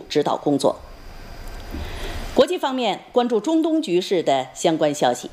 指导工作。国际方面，关注中东局势的相关消息。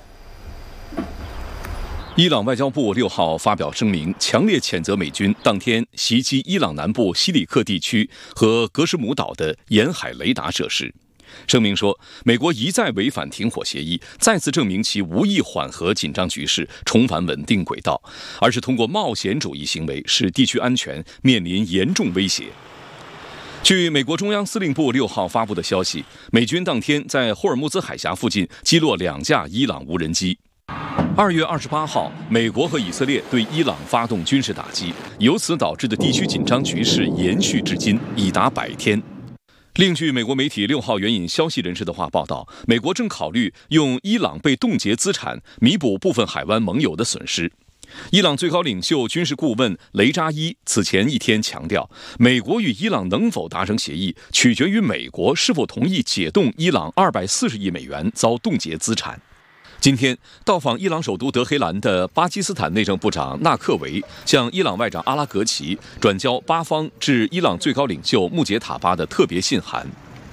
伊朗外交部6号发表声明，强烈谴责美军当天袭击伊朗南部西里克地区和格什姆岛的沿海雷达设施。声明说，美国一再违反停火协议，再次证明其无意缓和紧张局势，重返稳定轨道，而是通过冒险主义行为使地区安全面临严重威胁。据美国中央司令部6号发布的消息，美军当天在霍尔木兹海峡附近击落2架伊朗无人机。2月28号，美国和以色列对伊朗发动军事打击，由此导致的地区紧张局势延续至今，已达100天。另据美国媒体6号援引消息人士的话报道，美国正考虑用伊朗被冻结资产弥补部分海湾盟友的损失。伊朗最高领袖军事顾问雷扎伊此前一天强调，美国与伊朗能否达成协议，取决于美国是否同意解冻伊朗240亿美元遭冻结资产。今天到访伊朗首都德黑兰的巴基斯坦内政部长纳克维向伊朗外长阿拉格齐转交巴方致伊朗最高领袖穆杰塔巴的特别信函。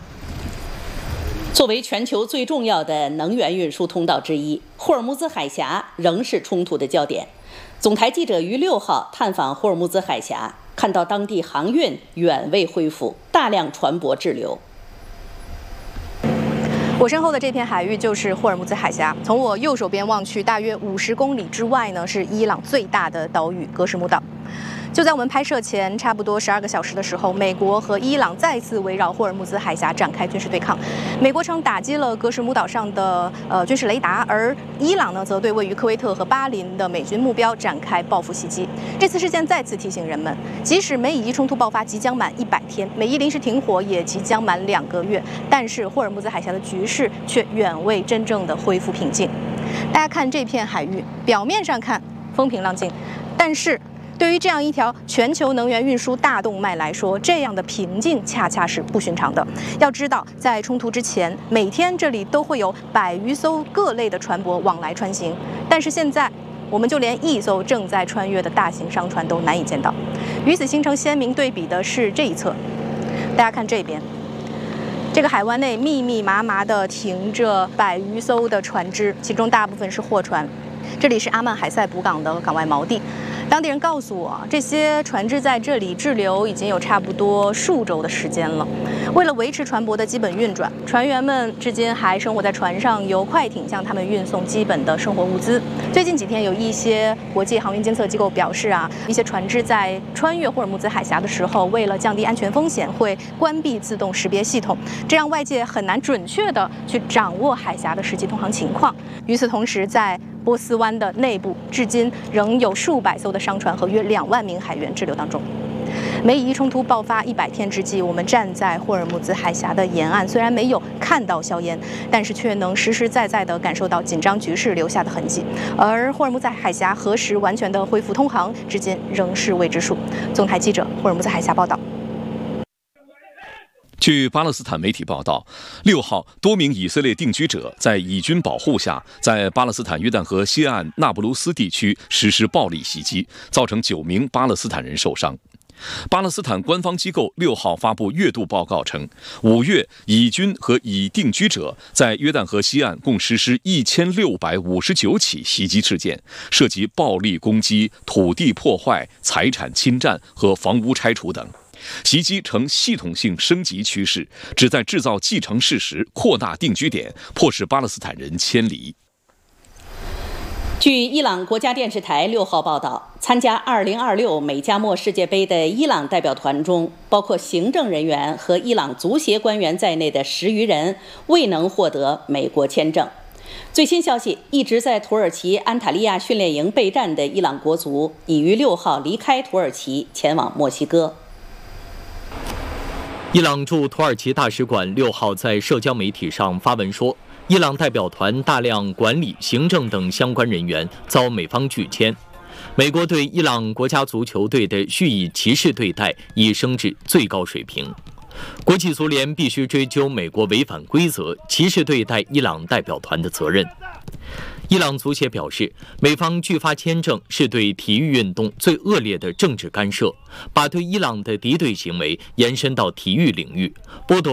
作为全球最重要的能源运输通道之一，霍尔木兹海峡仍是冲突的焦点。总台记者于6号探访霍尔木兹海峡，看到当地航运远未恢复，大量船舶滞留。 我身后的这片海域就是霍尔木兹海峡，从我右手边望去，大约50公里之外呢，是伊朗最大的岛屿格什姆岛。就在我们拍摄前差不多12个小时的时候，美国和伊朗再次围绕霍尔木兹海峡展开军事对抗。美国称打击了格什姆岛上的军事雷达，而伊朗呢则对位于科威特和巴林的美军目标展开报复袭击。这次事件再次提醒人们，即使美以伊冲突爆发即将满100天，美伊临时停火也即将满2个月，但是霍尔木兹海峡的局势却远未真正的恢复平静。大家看这片海域，表面上看风平浪静，但是对于这样一条全球能源运输大动脉来说，这样的平静恰恰是不寻常的。要知道，在冲突之前，每天这里都会有100余艘各类的船舶往来穿行，但是现在我们就连1艘正在穿越的大型商船都难以见到。与此形成鲜明对比的是这一侧，大家看这边，这个海湾内密密麻麻地停着100余艘的船只，其中大部分是货船。这里是阿曼海塞补港的港外锚地。当地人告诉我，这些船只在这里滞留已经有差不多数周的时间了。为了维持船舶的基本运转，船员们至今还生活在船上，由快艇向他们运送基本的生活物资。最近几天，有一些国际航运监测机构表示一些船只在穿越霍尔木兹海峡的时候，为了降低安全风险，会关闭自动识别系统，这让外界很难准确地去掌握海峡的实际通航情况。与此同时，在波斯湾的内部，至今仍有数百艘的商船和约2万名海员滞留当中。美以伊冲突爆发100天之际，我们站在霍尔木兹海峡的沿岸，虽然没有看到硝烟，但是却能实实在在地感受到紧张局势留下的痕迹。而霍尔木兹海峡何时完全的恢复通航，至今仍是未知数。总台记者霍尔木兹海峡报道。 据巴勒斯坦媒体报道，6号多名以色列定居者在以军保护下，在巴勒斯坦约旦河西岸那不鲁斯地区实施暴力袭击，造成9名巴勒斯坦人受伤。巴勒斯坦官方机构6号发布月度报告称，5月以军和以定居者在约旦河西岸共实施1659起袭击事件，涉及暴力攻击、土地破坏、财产侵占和房屋拆除等。袭击呈系统性升级趋势，旨在制造既成事实，扩大定居点，迫使巴勒斯坦人迁离。 据伊朗国家电视台6号报道，参加2026美加墨世界杯的伊朗代表团中，包括行政人员和伊朗足协官员在内的10余人未能获得美国签证。最新消息，一直在土耳其安塔利亚训练营备战的伊朗国足已于6号离开土耳其，前往墨西哥。 伊朗驻土耳其大使馆6号在社交媒体上发文说，伊朗代表团大量管理、行政等相关人员遭美方拒签。美国对伊朗国家足球队的蓄意歧视对待已升至最高水平。国际足联必须追究美国违反规则、歧视对待伊朗代表团的责任。伊朗足协表示，美方拒发签证是对体育运动最恶劣的政治干涉，把对伊朗的敌对行为延伸到体育领域，剥夺